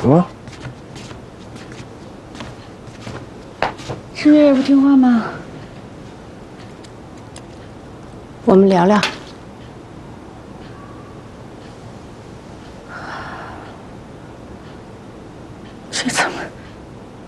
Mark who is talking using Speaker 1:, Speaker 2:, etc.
Speaker 1: 什么？
Speaker 2: 是月月不听话吗？我们聊聊。这怎么